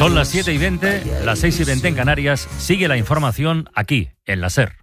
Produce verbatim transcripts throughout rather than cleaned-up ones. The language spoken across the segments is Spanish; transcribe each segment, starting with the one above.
Son las siete y veinte, las seis y veinte en Canarias. Sigue la información aquí, en la SER.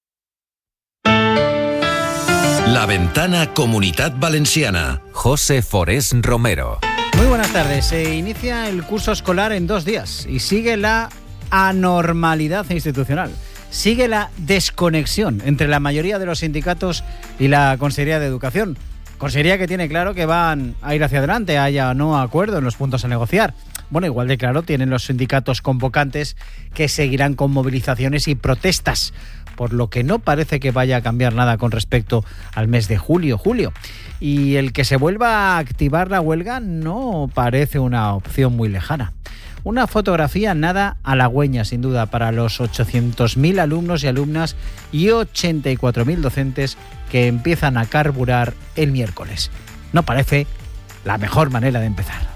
La Ventana Comunitat Valenciana. José Forés Romero. Muy buenas tardes. Se inicia el curso escolar en dos días y sigue la anormalidad institucional. Sigue la desconexión entre la mayoría de los sindicatos y la Consellería de Educación. Consellería que tiene claro que van a ir hacia adelante, haya o no acuerdo en los puntos a negociar. Bueno, igual de claro tienen los sindicatos convocantes que seguirán con movilizaciones y protestas, por lo que no parece que vaya a cambiar nada con respecto al mes de julio, julio. Y el que se vuelva a activar la huelga no parece una opción muy lejana. Una fotografía nada halagüeña, sin duda, para los ochocientos mil alumnos y alumnas y ochenta y cuatro mil docentes que empiezan a carburar el miércoles. No parece la mejor manera de empezar.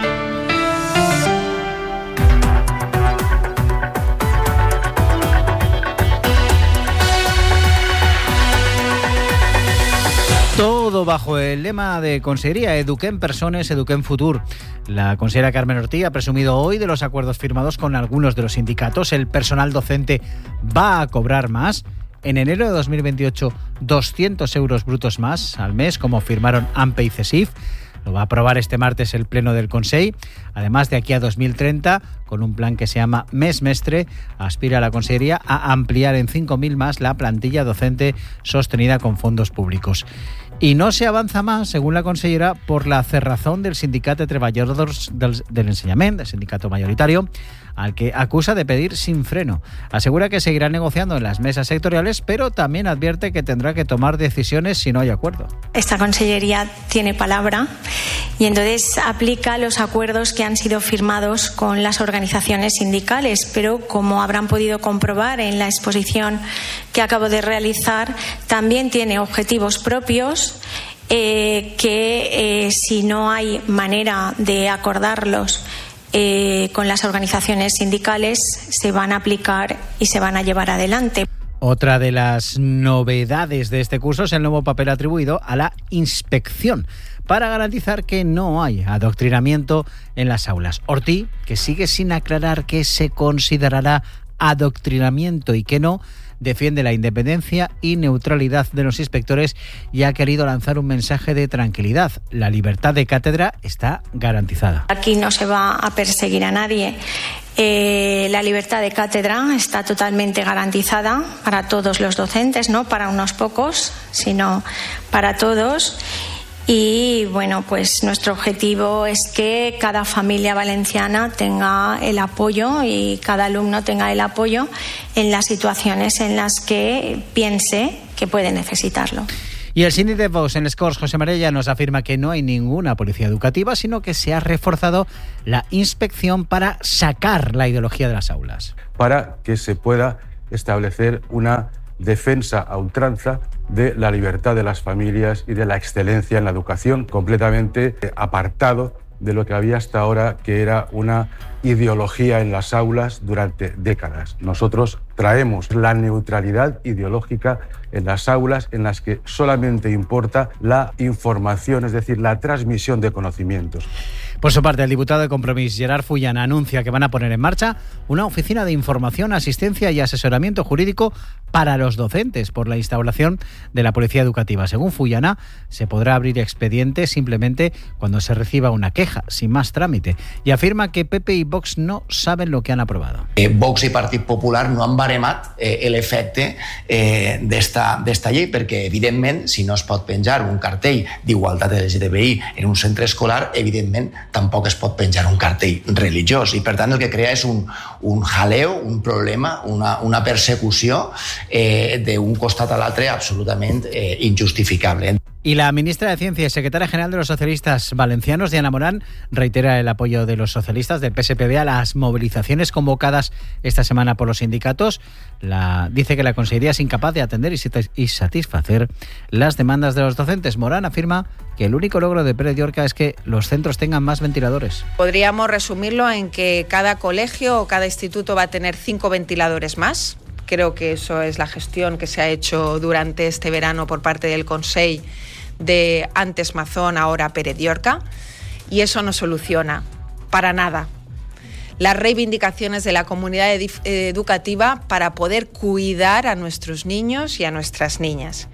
Todo bajo el lema de Consellería Eduquem Persones, Eduquem Futur. La consejera Carmen Ortí ha presumido hoy de los acuerdos firmados con algunos de los sindicatos. El personal docente va a cobrar más. En enero de dos mil veintiocho, doscientos euros brutos más al mes, como firmaron A M P e y CESIF. Lo va a aprobar este martes el Pleno del Consell. Además, de aquí a dos mil treinta, con un plan que se llama Mes Mestre, aspira la Consellería a ampliar en cinco mil más la plantilla docente sostenida con fondos públicos. Y no se avanza más, según la consellera, por la cerrazón del Sindicat de Treballadors del, del Ensenyament, del sindicato mayoritario, al que acusa de pedir sin freno. Asegura que seguirá negociando en las mesas sectoriales, pero también advierte que tendrá que tomar decisiones si no hay acuerdo. Esta consellería tiene palabra y entonces aplica los acuerdos que han sido firmados con las organizaciones sindicales, pero como habrán podido comprobar en la exposición que acabo de realizar, también tiene objetivos propios eh, que eh, si no hay manera de acordarlos eh, con las organizaciones sindicales, se van a aplicar y se van a llevar adelante. Otra de las novedades de este curso es el nuevo papel atribuido a la inspección para garantizar que no hay adoctrinamiento en las aulas. Ortí, que sigue sin aclarar qué se considerará adoctrinamiento y qué no, defiende la independencia y neutralidad de los inspectores y ha querido lanzar un mensaje de tranquilidad. La libertad de cátedra está garantizada. Aquí no se va a perseguir a nadie. Eh, la libertad de cátedra está totalmente garantizada para todos los docentes, no para unos pocos, sino para todos. Y bueno, pues nuestro objetivo es que cada familia valenciana tenga el apoyo y cada alumno tenga el apoyo en las situaciones en las que piense que puede necesitarlo. Y el síndic de Vox en les Corts, José Marella, nos afirma que no hay ninguna policía educativa, sino que se ha reforzado la inspección para sacar la ideología de las aulas. Para que se pueda establecer una defensa a ultranza de la libertad de las familias y de la excelencia en la educación, completamente apartado de lo que había hasta ahora, que era una ideología en las aulas durante décadas. Nosotros traemos la neutralidad ideológica en las aulas, en las que solamente importa la información, es decir, la transmisión de conocimientos. Por su parte, el diputado de Compromís, Gerard Fullana, anuncia que van a poner en marcha una oficina de información, asistencia y asesoramiento jurídico para los docentes por la instauración de la policía educativa. Según Fullana, se podrá abrir expediente simplemente cuando se reciba una queja, sin más trámite, y afirma que P P i Vox no saben lo que han aprobado. Eh, Vox i Partit Popular no han baremat eh, l'efecte eh, d'esta, d'esta llei, perquè, evidentment, si no es pot penjar un cartell d'igualtat L G T B I en un centre escolar, evidentment, tampoc es pot penjar un cartell religiós. I, per tant, el que crea és un, un jaleo, un problema, una, una persecució eh, d'un costat a l'altre absolutament eh, injustificable. Y la ministra de Ciencia y secretaria general de los socialistas valencianos, Diana Morán, reitera el apoyo de los socialistas del P S P B a las movilizaciones convocadas esta semana por los sindicatos. La, dice que la Consellería es incapaz de atender y, y satisfacer las demandas de los docentes. Morán afirma que el único logro de Pérez Llorca es que los centros tengan más ventiladores. Podríamos resumirlo en que cada colegio o cada instituto va a tener cinco ventiladores más. Creo que eso es la gestión que se ha hecho durante este verano por parte del Consell, de antes Mazón, ahora Pérez Llorca, y eso no soluciona para nada las reivindicaciones de la comunidad ed- educativa para poder cuidar a nuestros niños y a nuestras niñas.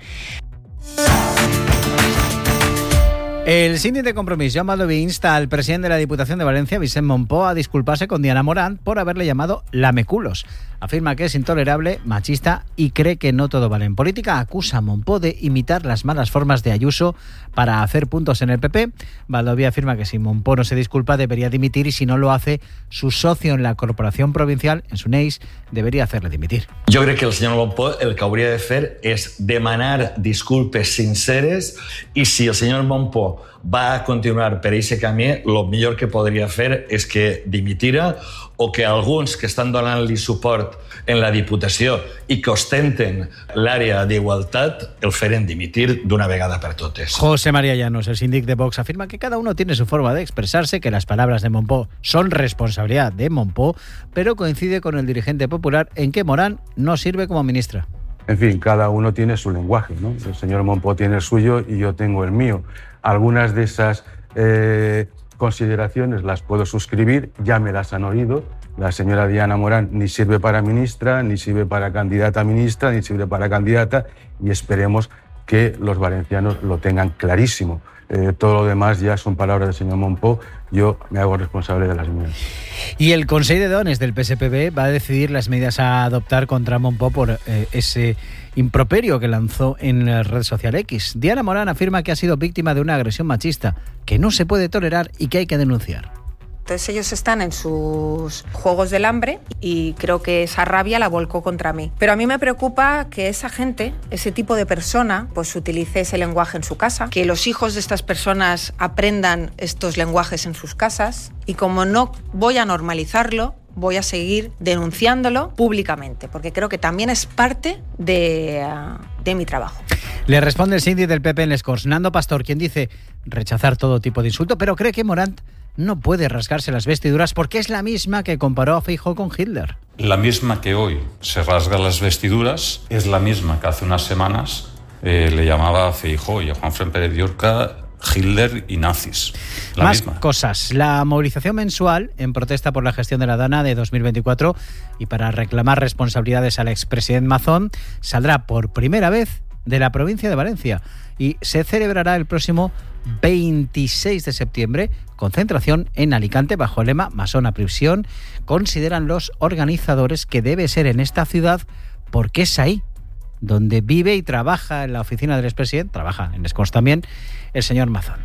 El síndic de Compromís, Joan Baldoví, insta al presidente de la Diputación de Valencia, Vicent Mompó, a disculparse con Diana Morant por haberle llamado lameculos. Afirma que es intolerable, machista y cree que no todo vale en política. Acusa a Mompó de imitar las malas formas de Ayuso para hacer puntos en el P P. Baldoví afirma que si Mompó no se disculpa debería dimitir y si no lo hace, su socio en la corporación provincial, en Suneix, debería hacerle dimitir. Jo crec que el senyor Mompó el que hauria de fer és demanar disculpes sinceres i si el senyor Mompó va a continuar per aquest camí, el millor que podria fer és que dimitira o que alguns que estan donant-li suport en la Diputació i que ostenten l'àrea d'igualtat el feren dimitir d'una vegada per totes. José María Llanos, el síndic de Vox, afirma que cada uno tiene su forma de expresarse, que las palabras de Mompó son responsabilidad de Mompó, pero coincide con el dirigente popular en que Morant no sirve como ministra. En fin, cada uno tiene su lenguaje, ¿no? El señor Mompó tiene el suyo y yo tengo el mío. Algunas de esas eh, consideraciones las puedo suscribir, ya me las han oído. La señora Diana Morant ni sirve para ministra, ni sirve para candidata a ministra, ni sirve para candidata, y esperemos que los valencianos lo tengan clarísimo. Eh, todo lo demás ya son palabras del señor Mompó, yo me hago responsable de las mías. Y el Consell de Dones del P S P B va a decidir las medidas a adoptar contra Mompó por eh, ese improperio que lanzó en la red social X. Diana Morant afirma que ha sido víctima de una agresión machista que no se puede tolerar y que hay que denunciar. Entonces ellos están en sus juegos del hambre y creo que esa rabia la volcó contra mí. Pero a mí me preocupa que esa gente, ese tipo de persona, pues utilice ese lenguaje en su casa, que los hijos de estas personas aprendan estos lenguajes en sus casas y como no voy a normalizarlo, voy a seguir denunciándolo públicamente, porque creo que también es parte de, de mi trabajo. Le responde el síndic del P P en Les Corts, Nando Pastor, quien dice rechazar todo tipo de insulto, pero cree que Morant no puede rasgarse las vestiduras porque es la misma que comparó a Feijóo con Hitler. La misma que hoy se rasga las vestiduras es la misma que hace unas semanas eh, le llamaba a Feijóo y a Juanfran Pérez Llorca Hitler y nazis. La Más misma. cosas. La movilización mensual en protesta por la gestión de la Dana de dos mil veinticuatro y para reclamar responsabilidades al expresidente Mazón saldrá por primera vez de la provincia de Valencia y se celebrará el próximo veintiséis de septiembre, concentración en Alicante bajo el lema Masón a prisión. Consideran los organizadores que debe ser en esta ciudad porque es ahí donde vive y trabaja en la oficina del expresidente, trabaja en Les Corts también, el señor Mazón.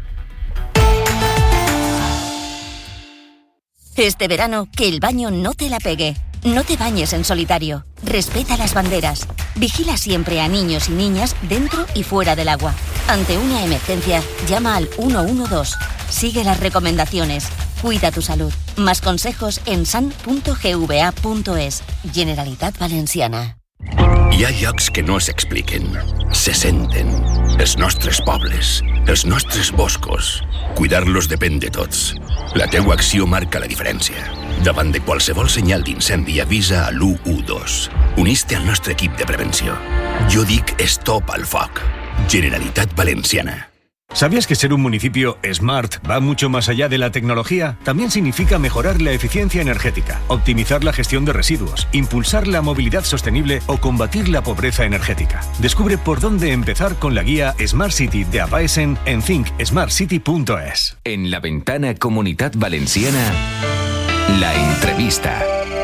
Este verano, que el baño no te la pegue. No te bañes en solitario. Respeta las banderas. Vigila siempre a niños y niñas dentro y fuera del agua. Ante una emergencia, llama al uno uno dos. Sigue las recomendaciones. Cuida tu salud. Más consejos en san punto g v a punto es. Generalitat Valenciana. Hi ha llocs que no s'expliquen, se senten. Els nostres pobles, els nostres boscos. Cuidar-los depèn de tots. La teua acció marca la diferència. Davant de qualsevol senyal d'incendi avisa a l'u u dos. Unís-te al nostre equip de prevenció. Jo dic stop al foc. Generalitat Valenciana. ¿Sabías que ser un municipio smart va mucho más allá de la tecnología? También significa mejorar la eficiencia energética, optimizar la gestión de residuos, impulsar la movilidad sostenible o combatir la pobreza energética. Descubre por dónde empezar con la guía Smart City de Apaesen en think smart city punto es. En La Ventana Comunitat Valenciana, la entrevista.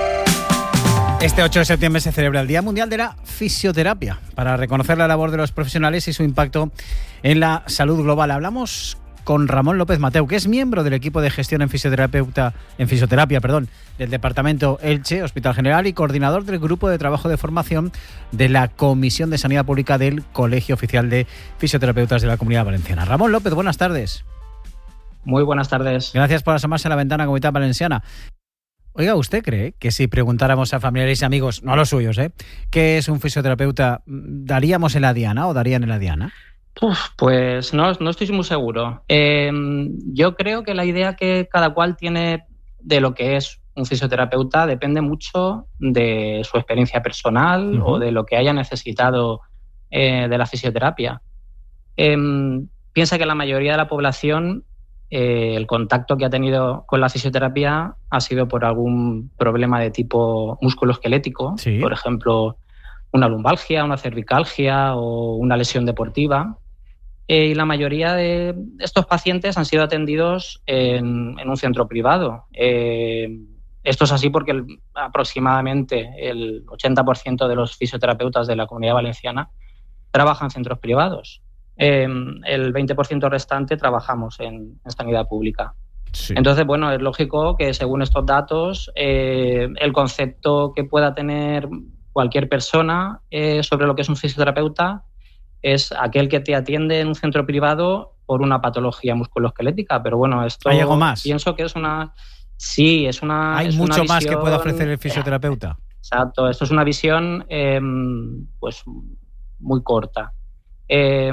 Este ocho de septiembre se celebra el Día Mundial de la Fisioterapia para reconocer la labor de los profesionales y su impacto en la salud global. Hablamos con Ramón López Mateu, que es miembro del equipo de gestión en fisioterapeuta en fisioterapia, perdón, del Departamento Elche, Hospital General, y coordinador del grupo de trabajo de formación de la Comisión de Sanidad Pública del Colegio Oficial de Fisioterapeutas de la Comunidad Valenciana. Ramón López, buenas tardes. Muy buenas tardes. Gracias por asomarse a La Ventana Comunitat Valenciana. Oiga, ¿usted cree que si preguntáramos a familiares y amigos, no a los suyos, ¿eh? ¿qué es un fisioterapeuta? ¿Daríamos en la diana o darían en la diana? Uf, pues no, no estoy muy seguro. Eh, yo creo que la idea que cada cual tiene de lo que es un fisioterapeuta depende mucho de su experiencia personal uh-huh. o de lo que haya necesitado eh, de la fisioterapia. Eh, piensa que la mayoría de la población eh, el contacto que ha tenido con la fisioterapia ha sido por algún problema de tipo musculoesquelético, sí. Por ejemplo, una lumbalgia, una cervicalgia o una lesión deportiva. Eh, y la mayoría de estos pacientes han sido atendidos en, en un centro privado. Eh, esto es así porque el, aproximadamente el ochenta por ciento de los fisioterapeutas de la Comunidad Valenciana trabajan en centros privados. Eh, el veinte por ciento restante trabajamos en, en sanidad pública. Sí. Entonces, bueno, es lógico que según estos datos, eh, el concepto que pueda tener cualquier persona eh, sobre lo que es un fisioterapeuta es aquel que te atiende en un centro privado por una patología musculoesquelética. Pero bueno, esto... ¿Hay algo más? Pienso que es una... Sí, es una... Hay es mucho una visión, más que pueda ofrecer el fisioterapeuta. Exacto, esto es una visión eh, pues muy corta. Eh,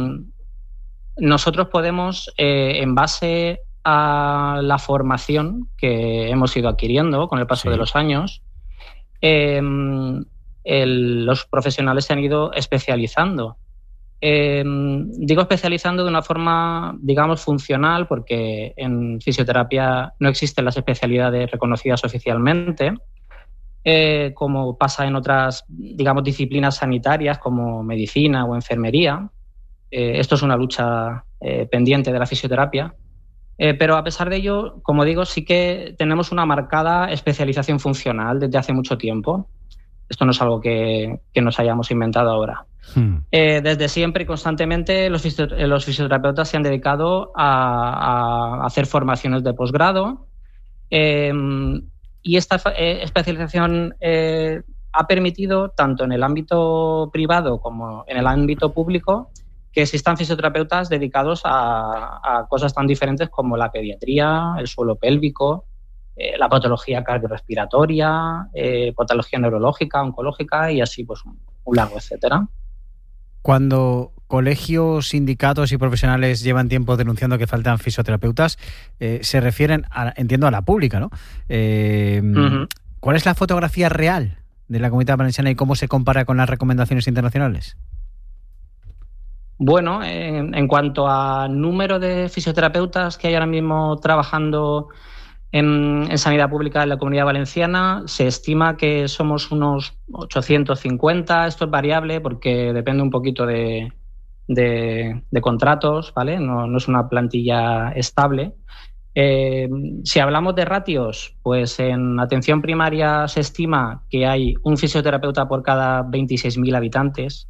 nosotros podemos, eh, en base a la formación que hemos ido adquiriendo con el paso sí. de los años, eh, el, los profesionales se han ido especializando. Eh, digo especializando de una forma, digamos, funcional, porque en fisioterapia no existen las especialidades reconocidas oficialmente, eh, como pasa en otras, digamos, disciplinas sanitarias como medicina o enfermería. Eh, esto es una lucha eh, pendiente de la fisioterapia. Eh, pero a pesar de ello, como digo, sí que tenemos una marcada especialización funcional desde hace mucho tiempo. Esto no es algo que, que nos hayamos inventado ahora. Hmm. Eh, desde siempre y constantemente los, fisio- los fisioterapeutas se han dedicado a, a hacer formaciones de posgrado eh, y esta eh, especialización eh, ha permitido, tanto en el ámbito privado como en el ámbito público, que existan fisioterapeutas dedicados a, a cosas tan diferentes como la pediatría, el suelo pélvico, eh, la patología cardiorrespiratoria, eh, patología neurológica, oncológica y así pues un, un largo etcétera. Cuando colegios, sindicatos y profesionales llevan tiempo denunciando que faltan fisioterapeutas, eh, se refieren, a, entiendo, a la pública, ¿no? Eh, uh-huh. ¿Cuál es la fotografía real de la Comunidad Valenciana y cómo se compara con las recomendaciones internacionales? Bueno, en, en cuanto a número de fisioterapeutas que hay ahora mismo trabajando en, en sanidad pública en la Comunidad Valenciana, se estima que somos unos ochocientos cincuenta. Esto es variable porque depende un poquito de, de, de contratos, ¿vale? No, no es una plantilla estable. Eh, si hablamos de ratios, pues en atención primaria se estima que hay un fisioterapeuta por cada veintiséis mil habitantes.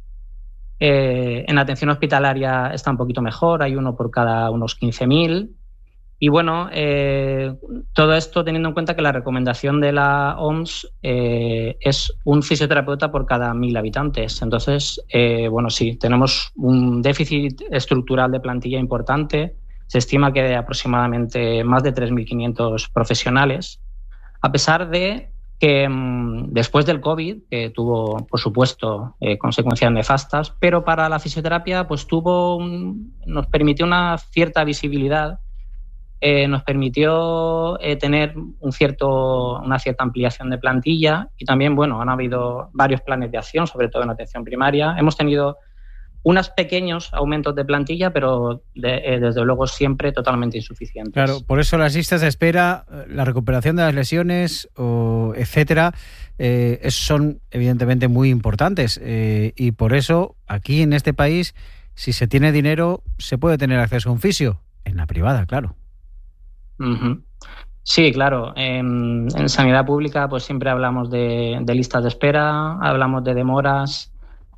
Eh, en atención hospitalaria está un poquito mejor, hay uno por cada unos quince mil. Y bueno, eh, todo esto teniendo en cuenta que la recomendación de la O M S eh, es un fisioterapeuta por cada mil habitantes. Entonces, eh, bueno, sí, tenemos un déficit estructural de plantilla importante. Se estima que de aproximadamente más de tres mil quinientos profesionales, a pesar de que mmm, después del COVID, que tuvo, por supuesto, eh, consecuencias nefastas, pero para la fisioterapia pues tuvo un, nos permitió una cierta visibilidad. Eh, nos permitió eh, tener un cierto, una cierta ampliación de plantilla y también, bueno, han habido varios planes de acción, sobre todo en atención primaria. Hemos tenido unos pequeños aumentos de plantilla, pero de, eh, desde luego siempre totalmente insuficientes. Claro, por eso las listas de espera, la recuperación de las lesiones, o etcétera, eh, son evidentemente muy importantes eh, y por eso aquí en este país, si se tiene dinero, se puede tener acceso a un fisio, en la privada, claro. Uh-huh. Sí, claro. En, en sanidad pública pues siempre hablamos de, de listas de espera, hablamos de demoras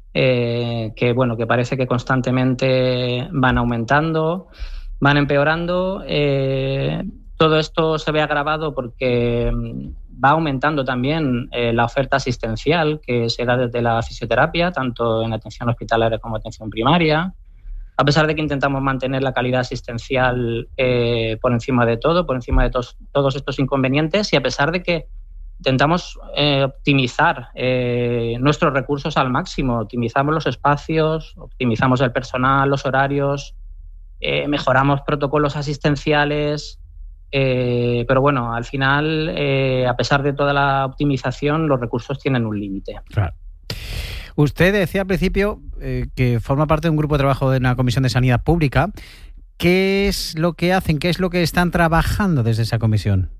eh, que bueno que parece que constantemente van aumentando, van empeorando. Eh, todo esto se ve agravado porque va aumentando también eh, la oferta asistencial que se da desde la fisioterapia, tanto en atención hospitalaria como atención primaria. A pesar de que intentamos mantener la calidad asistencial eh, por encima de todo, por encima de tos, todos estos inconvenientes, y a pesar de que intentamos eh, optimizar eh, nuestros recursos al máximo, optimizamos los espacios, optimizamos el personal, los horarios, eh, mejoramos protocolos asistenciales, eh, pero bueno, al final, eh, a pesar de toda la optimización, los recursos tienen un límite. Claro. Usted decía al principio eh, que forma parte de un grupo de trabajo de una comisión de sanidad pública. ¿Qué es lo que hacen? ¿Qué es lo que están trabajando desde esa comisión?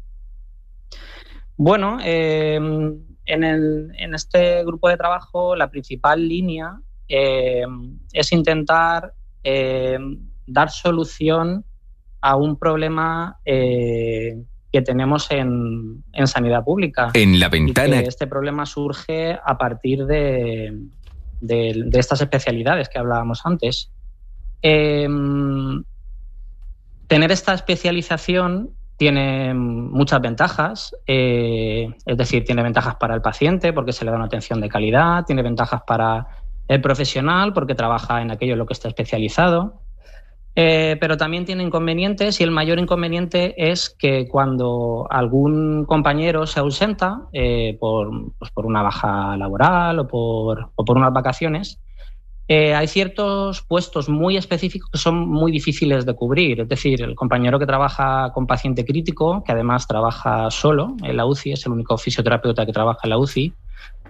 Bueno, eh, en, el, en este grupo de trabajo la principal línea eh, es intentar eh, dar solución a un problema eh, que tenemos en, en sanidad pública. En la ventana. Y que este problema surge a partir de, de, de estas especialidades que hablábamos antes. Eh, tener esta especialización tiene muchas ventajas, eh, es decir, tiene ventajas para el paciente porque se le da una atención de calidad, tiene ventajas para el profesional porque trabaja en aquello en lo que está especializado, eh, pero también tiene inconvenientes, y el mayor inconveniente es que cuando algún compañero se ausenta eh, por, pues por una baja laboral o por, o por unas vacaciones, Eh, hay ciertos puestos muy específicos que son muy difíciles de cubrir. Es decir, el compañero que trabaja con paciente crítico, que además trabaja solo en la U C I, es el único fisioterapeuta que trabaja en la U C I,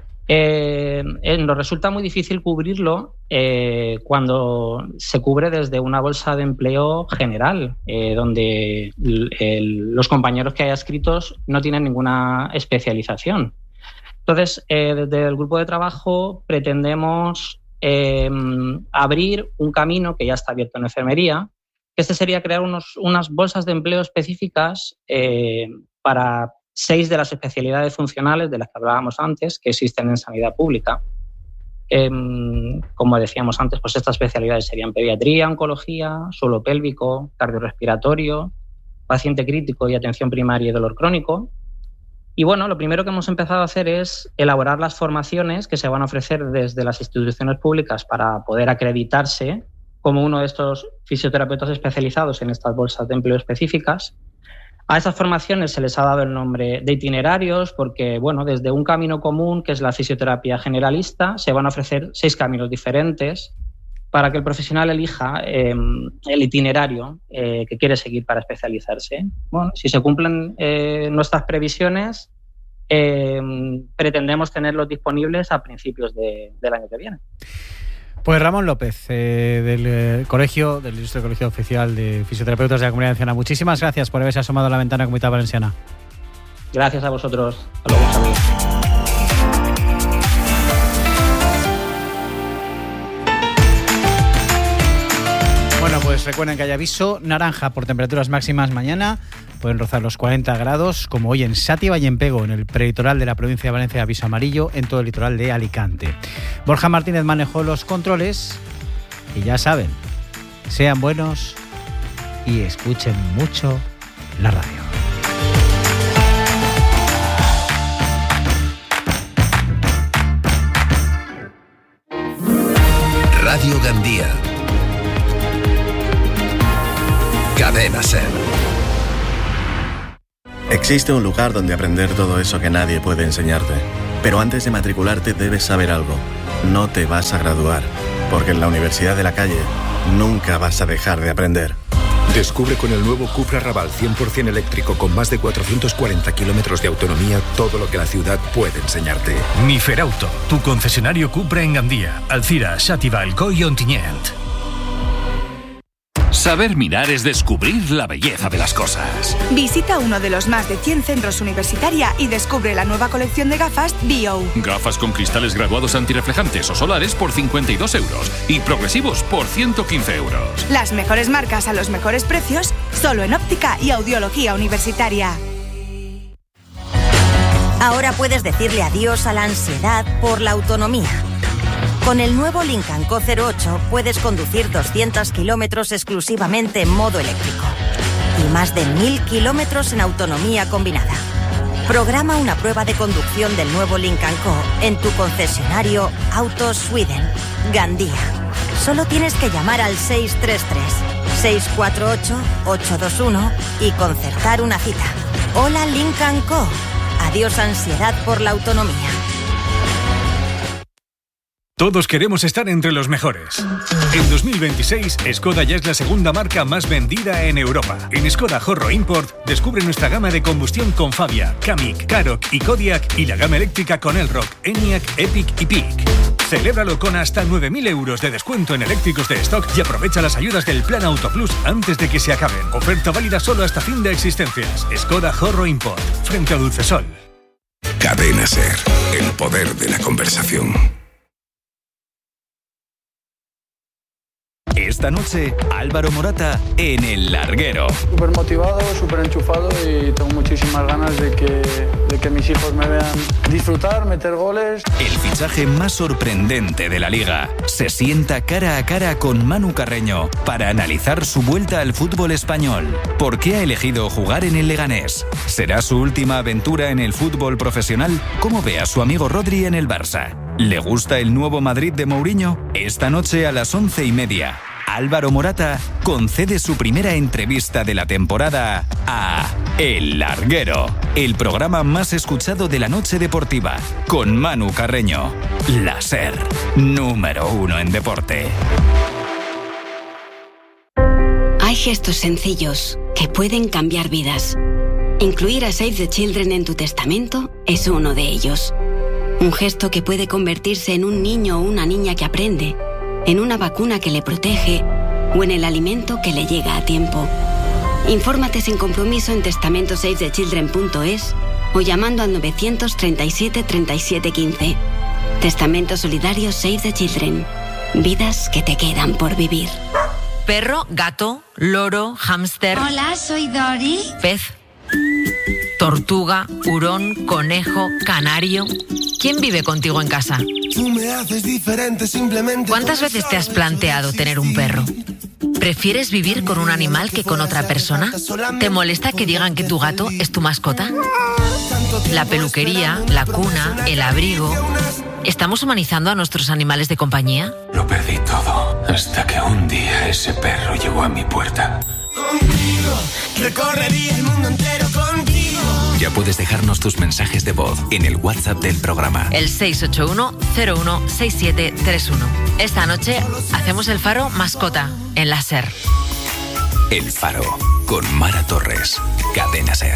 eh, eh, nos resulta muy difícil cubrirlo eh, cuando se cubre desde una bolsa de empleo general, eh, donde el, el, los compañeros que hay adscritos no tienen ninguna especialización. Entonces, eh, desde el grupo de trabajo pretendemos Eh, abrir un camino que ya está abierto en enfermería, que este sería crear unos, unas bolsas de empleo específicas eh, para seis de las especialidades funcionales de las que hablábamos antes, que existen en sanidad pública. Eh, como decíamos antes, pues estas especialidades serían pediatría, oncología, suelo pélvico, cardiorrespiratorio, paciente crítico y atención primaria y dolor crónico. Y bueno, lo primero que hemos empezado a hacer es elaborar las formaciones que se van a ofrecer desde las instituciones públicas para poder acreditarse como uno de estos fisioterapeutas especializados en estas bolsas de empleo específicas. A esas formaciones se les ha dado el nombre de itinerarios porque, bueno, desde un camino común, que es la fisioterapia generalista, se van a ofrecer seis caminos diferentes para que el profesional elija eh, el itinerario eh, que quiere seguir para especializarse. Bueno, si se cumplen eh, nuestras previsiones, eh, pretendemos tenerlos disponibles a principios de, del año que viene. Pues Ramón López, eh, del eh, colegio, del Ilustre Colegio Oficial de Fisioterapeutas de la Comunidad Valenciana. Muchísimas gracias por haberse asomado a la ventana Comunidad Valenciana. Gracias a vosotros. Hasta luego, un saludo. Bueno, pues recuerden que hay aviso naranja por temperaturas máximas mañana. Pueden rozar los cuarenta grados, como hoy en Sátiva y en Pego, en el prelitoral de la provincia de Valencia, aviso amarillo en todo el litoral de Alicante. Borja Martínez manejó los controles y ya saben, sean buenos y escuchen mucho la radio. Radio Gandía. Cadena Ser. Existe un lugar donde aprender todo eso que nadie puede enseñarte. Pero antes de matricularte debes saber algo. No te vas a graduar, porque en la Universidad de la Calle nunca vas a dejar de aprender. Descubre con el nuevo Cupra Raval cien por ciento eléctrico con más de cuatrocientos cuarenta kilómetros de autonomía todo lo que la ciudad puede enseñarte. Miferauto, tu concesionario Cupra en Gandía, Alcira, Xàtiva, Alcoi y Ontinyent. Saber mirar es descubrir la belleza de las cosas. Visita uno de los más de cien centros universitaria y descubre la nueva colección de gafas B O. Gafas con cristales graduados antirreflejantes o solares por cincuenta y dos euros y progresivos por ciento quince euros. Las mejores marcas a los mejores precios, solo en óptica y audiología universitaria. Ahora puedes decirle adiós a la ansiedad por la autonomía. Con el nuevo Lincoln Co cero ocho puedes conducir doscientos kilómetros exclusivamente en modo eléctrico y más de mil kilómetros en autonomía combinada. Programa una prueba de conducción del nuevo Lincoln Co en tu concesionario Autos Sweden, Gandía. Solo tienes que llamar al seis tres tres, seis cuatro ocho, ocho dos uno y concertar una cita. Hola Lincoln Co. Adiós ansiedad por la autonomía. Todos queremos estar entre los mejores. En dos mil veintiséis, Skoda ya es la segunda marca más vendida en Europa. En Skoda Horro Import, descubre nuestra gama de combustión con Fabia, Kamiq, Karoq y Kodiaq y la gama eléctrica con Elroq, Enyaq, Epiq y Peak. Celébralo con hasta nueve mil euros de descuento en eléctricos de stock y aprovecha las ayudas del Plan Auto Plus antes de que se acaben. Oferta válida solo hasta fin de existencias. Skoda Horro Import, frente a Dulcesol. Cadena SER, el poder de la conversación. Esta noche, Álvaro Morata en El Larguero. Súper motivado, súper enchufado y tengo muchísimas ganas de que, de que mis hijos me vean disfrutar, meter goles. El fichaje más sorprendente de la Liga. Se sienta cara a cara con Manu Carreño para analizar su vuelta al fútbol español. ¿Por qué ha elegido jugar en el Leganés? ¿Será su última aventura en el fútbol profesional? ¿Cómo ve a su amigo Rodri en el Barça? ¿Le gusta el nuevo Madrid de Mourinho? Esta noche a las once y media, Álvaro Morata concede su primera entrevista de la temporada a El Larguero, el programa más escuchado de la noche deportiva, con Manu Carreño. La SER, número uno en deporte. Hay gestos sencillos que pueden cambiar vidas. Incluir a Save the Children en tu testamento es uno de ellos. Un gesto que puede convertirse en un niño o una niña que aprende, en una vacuna que le protege o en el alimento que le llega a tiempo. Infórmate sin compromiso en testamento save the children punto es o llamando al novecientos treinta y siete treinta y siete quince. Testamento solidario Save the Children. Vidas que te quedan por vivir. Perro, gato, loro, hámster. Hola, soy Dori. Pez, tortuga, hurón, conejo, canario. ¿Quién vive contigo en casa? Tú me haces diferente simplemente. ¿Cuántas veces te has planteado tener un perro? ¿Prefieres vivir con un animal que con otra persona? ¿Te molesta que digan que tu gato es tu mascota? La peluquería, la cuna, el abrigo. ¿Estamos humanizando a nuestros animales de compañía? Lo perdí todo hasta que un día ese perro llegó a mi puerta. Contigo, recorrería el mundo entero contigo. Ya puedes dejarnos tus mensajes de voz en el WhatsApp del programa. El seis ocho uno cero uno seis siete tres uno. Esta noche hacemos el Faro mascota en la SER. El Faro con Mara Torres. Cadena SER.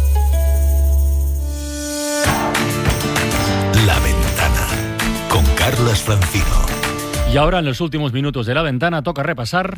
La Ventana con Carlas Francino. Y ahora en los últimos minutos de La Ventana toca repasar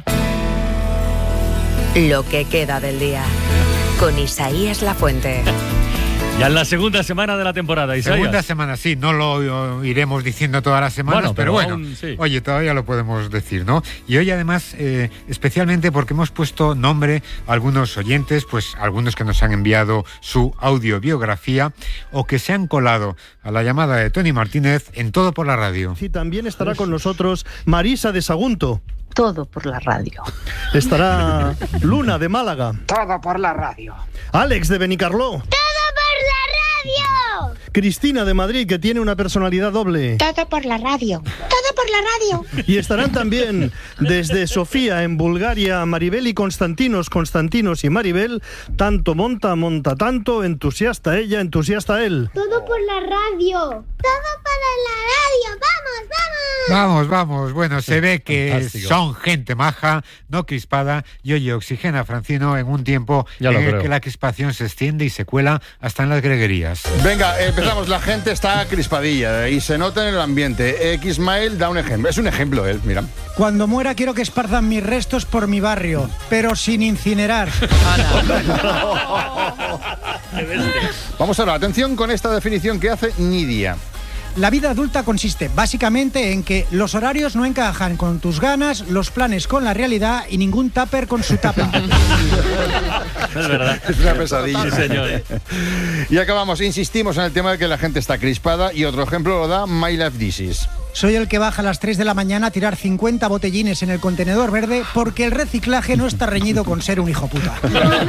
lo que queda del día con Isaías Lafuente. Ya en la segunda semana de la temporada, Isaías. Segunda semana, sí, no lo iremos diciendo todas las semanas, bueno, pero, pero bueno, aún, sí. Oye, todavía lo podemos decir, ¿no? Y hoy además, eh, especialmente porque hemos puesto nombre a algunos oyentes, pues algunos que nos han enviado su audiobiografía o que se han colado a la llamada de Tony Martínez en Todo por la Radio. Sí, también estará con nosotros Marisa de Sagunto. Todo por la radio. Estará Luna de Málaga. Todo por la radio. Alex de Benicarló. ¡Todo por la radio! Cristina de Madrid, que tiene una personalidad doble. Todo por la radio. Todo por la radio. Y estarán también desde Sofía, en Bulgaria, Maribel y Constantinos, Constantinos y Maribel. Tanto monta, monta tanto, entusiasta ella, entusiasta él. Todo por la radio. Todo para la radio. ¡Vamos, vamos! Vamos, vamos. Bueno, se ve que Fantástico. Son gente maja, no crispada, y oye, oxigena a Francino en un tiempo Ya en lo el creo. que la crispación se extiende y se cuela hasta en las greguerías. Venga, empezamos. La gente está crispadilla y se nota en el ambiente. X-Mail da un ejemplo. Es un ejemplo él, mira. Cuando muera quiero que esparzan mis restos por mi barrio, pero sin incinerar. Vamos ahora, atención con esta definición que hace Nidia. La vida adulta consiste básicamente en que los horarios no encajan con tus ganas, los planes con la realidad y ningún tupper con su tapa. Es verdad. Es una pesadilla. Sí, señor. Y acabamos, insistimos en el tema de que la gente está crispada y otro ejemplo lo da My Life Disease. Soy el que baja a las tres de la mañana a tirar cincuenta botellines en el contenedor verde porque el reciclaje no está reñido con ser un hijo puta.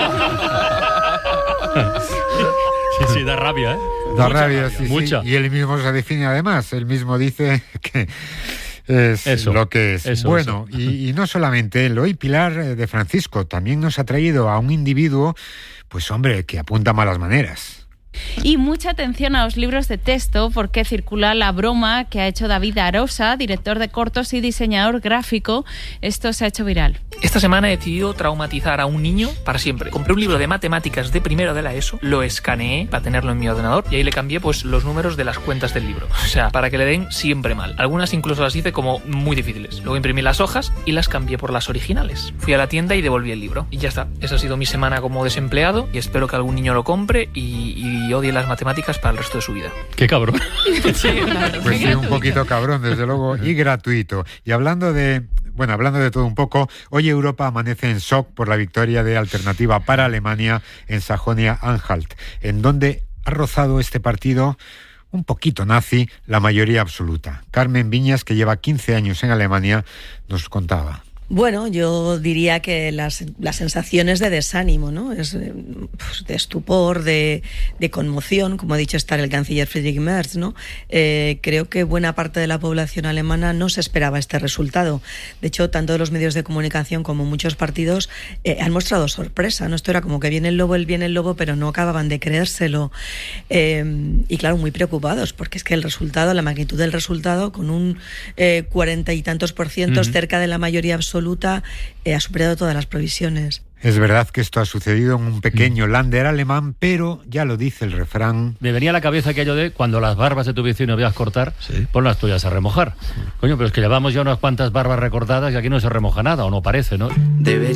Sí, sí, da rabia, ¿eh? Da Mucha rabia, sí, sí. Mucha. Y él mismo se define además, él mismo dice que es Eso, lo que es. eso, bueno, eso. Y, y no solamente él, hoy Pilar de Francisco también nos ha traído a un individuo, pues hombre, que apunta malas maneras. Y mucha atención a los libros de texto, porque circula la broma que ha hecho David Arosa, director de cortos y diseñador gráfico. Esto se ha hecho viral. Esta semana he decidido traumatizar a un niño para siempre. Compré un libro de matemáticas de primero de la ESO, lo escaneé para tenerlo en mi ordenador y ahí le cambié pues los números de las cuentas del libro. O sea, para que le den siempre mal. Algunas incluso las hice como muy difíciles. Luego imprimí las hojas y las cambié por las originales. Fui a la tienda y devolví el libro. Y ya está. Esa ha sido mi semana como desempleado y espero que algún niño lo compre y, y odie las matemáticas para el resto de su vida. Qué cabrón. Sí, claro. Pues sí, un poquito cabrón, desde luego, y gratuito. Y hablando de... Bueno, hablando de todo un poco, hoy Europa amanece en shock por la victoria de Alternativa para Alemania en Sajonia-Anhalt, en donde ha rozado este partido un poquito nazi la mayoría absoluta. Carmen Viñas, que lleva quince años en Alemania, nos contaba. Bueno, yo diría que las, las sensaciones de desánimo, ¿no? Es, pues, de estupor, de, de conmoción, como ha dicho estar el canciller Friedrich Merz, ¿no? Eh, creo que buena parte de la población alemana no se esperaba este resultado. De hecho, tanto los medios de comunicación como muchos partidos eh, han mostrado sorpresa, ¿no? Esto era como que viene el lobo, el viene el lobo, pero no acababan de creérselo. Eh, y claro, muy preocupados, porque es que el resultado, la magnitud del resultado, con un eh, cuarenta y tantos por ciento, uh-huh. cerca de la mayoría absoluta, absoluta, eh, ha superado todas las previsiones. Es verdad que esto ha sucedido en un pequeño Länder alemán, pero ya lo dice el refrán. Me venía a la cabeza aquello de cuando las barbas de tu vecino veas cortar, sí. pon las tuyas a remojar. Coño, pero es que llevamos ya unas cuantas barbas recortadas y aquí no se remoja nada, o no parece, ¿no? Debería